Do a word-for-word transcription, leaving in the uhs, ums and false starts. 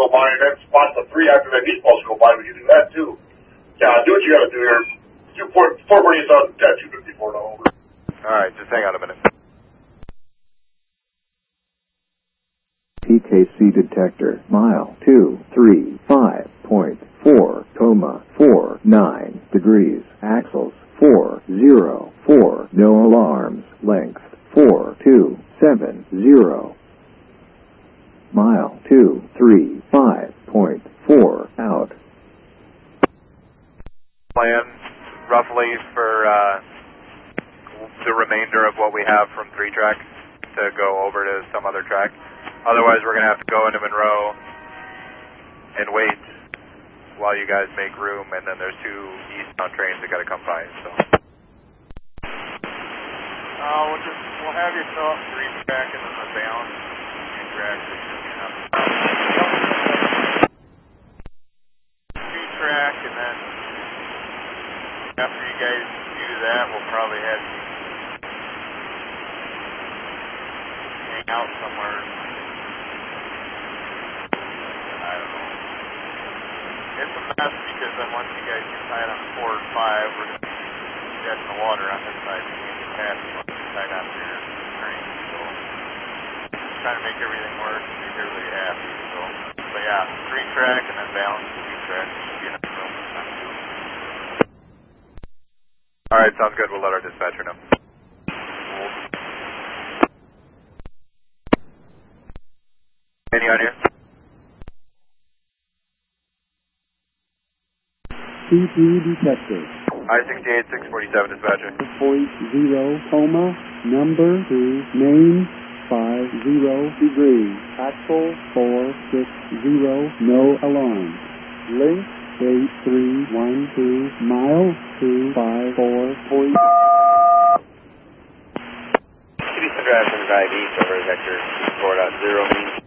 go by and then spot the three after that meatballs go by. We can do that too. Yeah, do what you got to do here. Two four four forty on uh, two fifty four now over. All right, just hang on a minute. P K C detector, mile two three five point four, coma four nine degrees, axles four zero four, no alarms, length four two seven zero. Mile two three five point four out. Plan roughly for uh, the remainder of what we have from three track to go over to some other track. Otherwise, we're going to have to go into Monroe and wait while you guys make room, and then there's two eastbound trains that got to come by. So, uh, we'll just we'll have you fill up three track and then the balance two track. Two track, and then after you guys do that, we'll probably have you hang out somewhere. I don't know. It's a mess because then once you guys get tied on four and five, we're going to be getting the water on this side. You can't get past it once you're tied on your train. So, trying to make everything work and make everybody happy. So, but yeah, three track and then balance two track. Should be enough room. all right, sounds good. We'll let our dispatcher know. Any on here? C P detector. I sixty-eight, six forty-seven, dispatcher. Point zero, coma, number two, main, five zero degrees, axle four six zero, no alarm. Link eight three one two, mile two five four point. Houston Drive from Drive East over Vector four point zero means